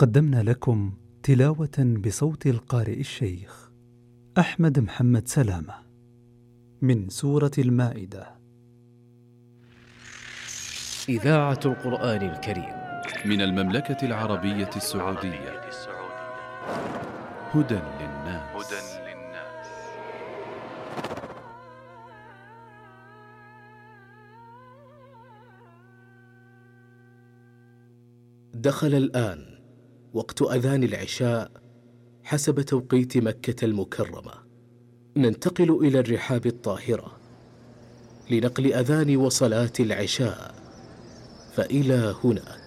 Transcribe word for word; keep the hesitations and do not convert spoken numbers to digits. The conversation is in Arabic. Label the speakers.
Speaker 1: قدمنا لكم تلاوة بصوت القارئ الشيخ أحمد محمد سلامة من سورة المائدة.
Speaker 2: إذاعة القرآن الكريم
Speaker 3: من المملكة العربية السعودية. هدى للناس.
Speaker 2: دخل الآن وقت أذان العشاء حسب توقيت مكة المكرمة. ننتقل إلى الرحاب الطاهرة لنقل أذان وصلاة العشاء، فإلى هناك.